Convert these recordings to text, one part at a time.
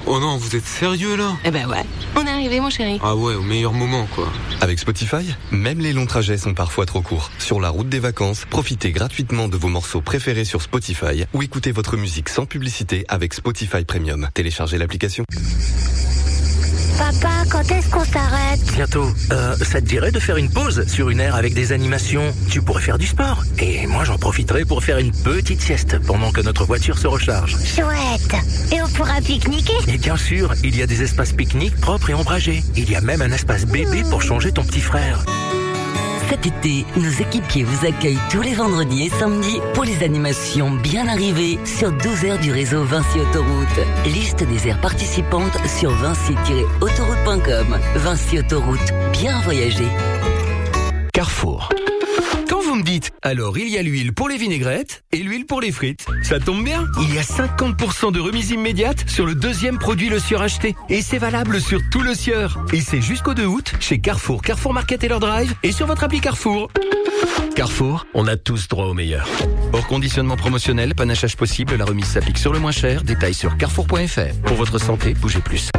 Oh non, vous êtes sérieux là? Eh ben ouais, on est arrivé mon chéri. Ah ouais, au meilleur moment quoi. Avec Spotify, même les longs trajets sont parfois trop courts. Sur la route des vacances, profitez gratuitement de vos morceaux préférés sur Spotify ou écoutez votre musique sans publicité avec Spotify Premium. Téléchargez l'application. Papa, quand est-ce qu'on s'arrête? Bientôt. Ça te dirait de faire une pause sur une aire avec des animations? Tu pourrais faire du sport. Et moi, j'en profiterai pour faire une petite sieste pendant que notre voiture se recharge. Chouette. Et on pourra pique-niquer? Et bien sûr, il y a des espaces pique-nique propres et ombragés. Il y a même un espace bébé pour changer ton petit frère. Cet été, nos équipiers vous accueillent tous les vendredis et samedis pour les animations bien arrivées sur 12 aires du réseau Vinci Autoroute. Liste des aires participantes sur vinci-autoroute.com. Vinci Autoroute, bien voyager. Carrefour. Quand vous me dites, alors il y a l'huile pour les vinaigrettes et l'huile pour les frites, ça tombe bien. Il y a 50% de remise immédiate sur le deuxième produit Le Sieur acheté. Et c'est valable sur tout Le Sieur. Et c'est jusqu'au 2 août chez Carrefour, Carrefour Market et leur drive et sur votre appli Carrefour. Carrefour, on a tous droit au meilleur. Hors conditionnement promotionnel, panachage possible, la remise s'applique sur le moins cher. Détails sur carrefour.fr. Pour votre santé, bougez plus.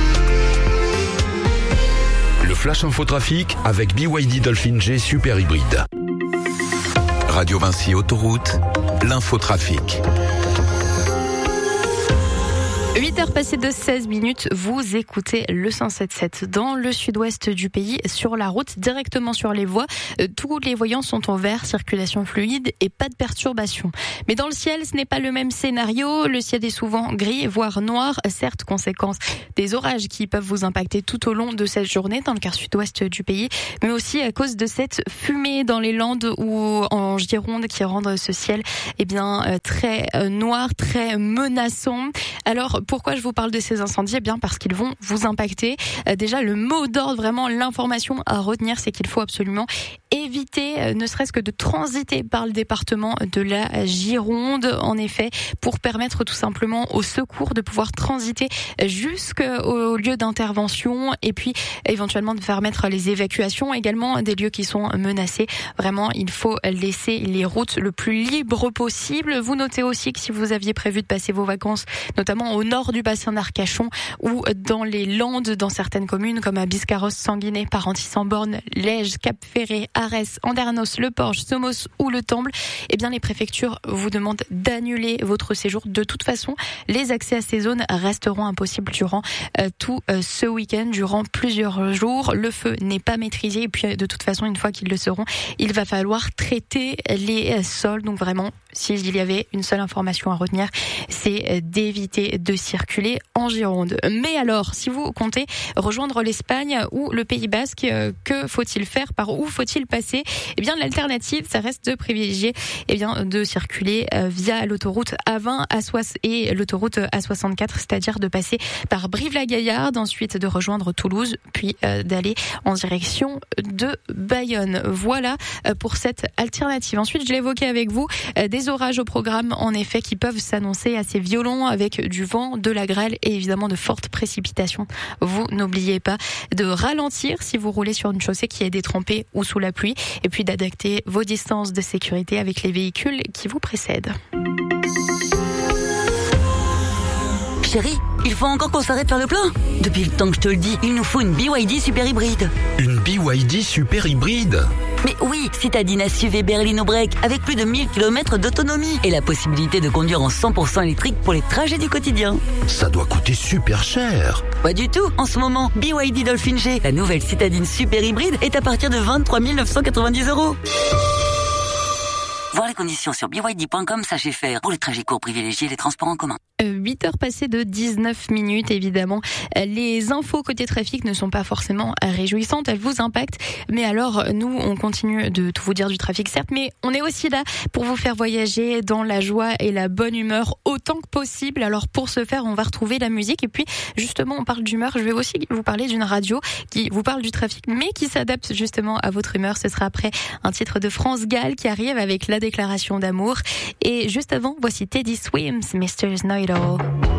Le Flash Infotrafic avec BYD Dolphin G Super Hybride. Radio Vinci Autoroute, l'infotrafic. 8h passées de 16 minutes, vous écoutez le 107.7 dans le sud-ouest du pays, sur la route, directement sur les voies. Tous les voyants sont en vert, circulation fluide et pas de perturbation. Mais dans le ciel, ce n'est pas le même scénario. Le ciel est souvent gris, voire noir. Certes, conséquence des orages qui peuvent vous impacter tout au long de cette journée dans le quart sud-ouest du pays, mais aussi à cause de cette fumée dans les Landes ou en Gironde qui rendent ce ciel très noir, très menaçant. Alors, pourquoi je vous parle de ces incendies? Eh bien, parce qu'ils vont vous impacter. Déjà, le mot d'ordre, vraiment l'information à retenir, c'est qu'il faut absolument éviter, ne serait-ce que de transiter par le département de la Gironde, en effet, pour permettre tout simplement aux secours de pouvoir transiter jusqu'au lieu d'intervention et puis éventuellement de permettre les évacuations également des lieux qui sont menacés. Vraiment, il faut laisser les routes le plus libres possible. Vous notez aussi que si vous aviez prévu de passer vos vacances, notamment au nord du bassin d'Arcachon ou dans les Landes, dans certaines communes comme à Biscarrosse, Sanguinet, Parentis-en-Born, Lège, Cap-Ferré, Arès, Andernos, Le Porge, Somos ou Le Temple, eh bien les préfectures vous demandent d'annuler votre séjour. De toute façon, les accès à ces zones resteront impossibles durant tout ce week-end, durant plusieurs jours. Le feu n'est pas maîtrisé et puis de toute façon, une fois qu'ils le seront, il va falloir traiter les sols. Donc vraiment, s'il y avait une seule information à retenir, c'est d'éviter de circuler en Gironde. Mais alors, si vous comptez rejoindre l'Espagne ou le Pays Basque, que faut-il faire? Par où faut-il passer? Eh bien, l'alternative, ça reste de privilégier, de circuler via l'autoroute A20 et l'autoroute A64, c'est-à-dire de passer par Brive-la-Gaillarde, ensuite de rejoindre Toulouse, puis d'aller en direction de Bayonne. Voilà pour cette alternative. Ensuite, je l'évoquais avec vous, des orages au programme, en effet, qui peuvent s'annoncer assez violents avec du vent, de la grêle et évidemment de fortes précipitations. Vous n'oubliez pas de ralentir si vous roulez sur une chaussée qui est détrempée ou sous la pluie et puis d'adapter vos distances de sécurité avec les véhicules qui vous précèdent. Chérie, il faut encore qu'on s'arrête faire le plein. Depuis le temps que je te le dis, il nous faut une BYD Super Hybride. Une BYD Super Hybride? Mais oui, citadine SUV Berlino Break avec plus de 1000 km d'autonomie et la possibilité de conduire en 100% électrique pour les trajets du quotidien. Ça doit coûter super cher. Pas du tout. En ce moment, BYD Dolphin G, la nouvelle citadine Super Hybride, est à partir de 23 990 €. Voir les conditions sur byd.com, sachez faire. Pour les trajets courts, privilégiez les transports en commun. 8h passées de 19 minutes, évidemment. Les infos côté trafic ne sont pas forcément réjouissantes, elles vous impactent. Mais alors, nous, on continue de tout vous dire du trafic, certes, mais on est aussi là pour vous faire voyager dans la joie et la bonne humeur autant que possible. Alors, pour ce faire, on va retrouver la musique. Et puis, justement, on parle d'humeur. Je vais aussi vous parler d'une radio qui vous parle du trafic, mais qui s'adapte justement à votre humeur. Ce sera après un titre de France Gall qui arrive avec la déclaration d'amour. Et juste avant, voici Teddy Swims, Mr. Know It All.